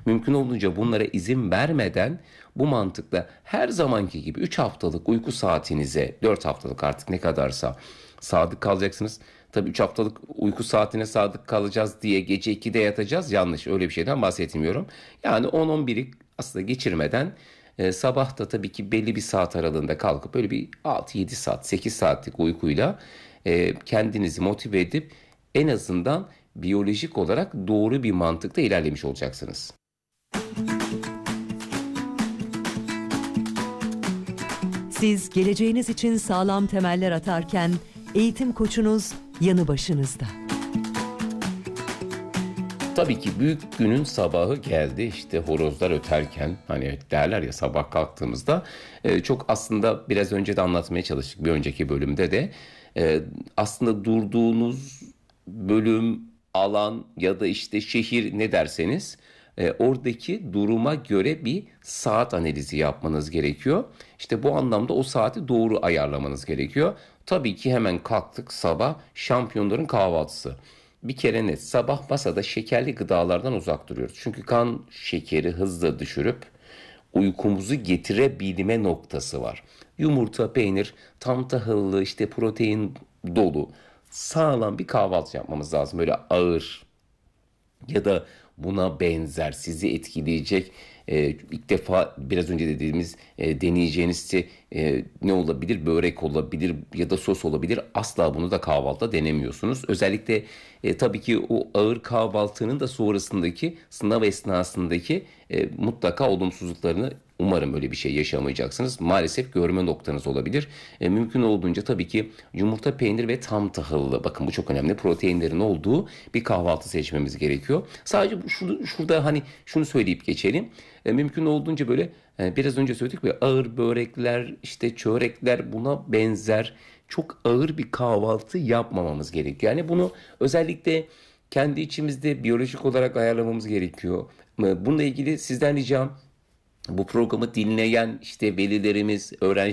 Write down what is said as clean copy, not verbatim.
Mümkün olduğunca bunlara izin vermeden bu mantıkla her zamanki gibi 3 haftalık uyku saatinize, 4 haftalık artık ne kadarsa sadık kalacaksınız. Tabii 3 haftalık uyku saatine sadık kalacağız diye gece 2'de yatacağız. Yanlış, öyle bir şeyden bahsetmiyorum. Yani 10-11'i aslında geçirmeden sabah da tabii ki belli bir saat aralığında kalkıp böyle bir 6-7 saat, 8 saatlik uykuyla kendinizi motive edip en azından biyolojik olarak doğru bir mantıkta ilerlemiş olacaksınız. Siz geleceğiniz için sağlam temeller atarken eğitim koçunuz yanı başınızda. Tabii ki büyük günün sabahı geldi, işte horozlar öterken, hani derler ya sabah kalktığımızda çok aslında biraz önce de anlatmaya çalıştık bir önceki bölümde de aslında durduğunuz bölüm, alan ya da işte şehir ne derseniz oradaki duruma göre bir saat analizi yapmanız gerekiyor. İşte bu anlamda o saati doğru ayarlamanız gerekiyor. Tabii ki hemen kalktık, sabah şampiyonların kahvaltısı. Bir kere net sabah masada şekerli gıdalardan uzak duruyoruz. Çünkü kan şekeri hızla düşürüp uykumuzu getirebilme noktası var. Yumurta, peynir, tam tahıllı, işte protein dolu sağlam bir kahvaltı yapmamız lazım. Böyle ağır ya da buna benzer sizi etkileyecek ilk defa biraz önce dediğimiz deneyeceğiniz ne olabilir? Börek olabilir ya da sos olabilir. Asla bunu da kahvaltıda denemiyorsunuz. Özellikle tabii ki o ağır kahvaltının da sonrasındaki sınav esnasındaki mutlaka olumsuzluklarını, umarım öyle bir şey yaşamayacaksınız, maalesef görme noktanız olabilir. Mümkün olduğunca tabii ki yumurta, peynir ve tam tahıllı, bakın bu çok önemli, proteinlerin olduğu bir kahvaltı seçmemiz gerekiyor. Sadece şurada hani şunu söyleyip geçelim. Mümkün olduğunca böyle biraz önce söyledik ve ağır börekler, işte çörekler, buna benzer çok ağır bir kahvaltı yapmamamız gerekiyor. Yani bunu özellikle kendi içimizde biyolojik olarak ayarlamamız gerekiyor. Bununla ilgili sizden ricam, bu programı dinleyen işte velilerimiz, öğrencilerimiz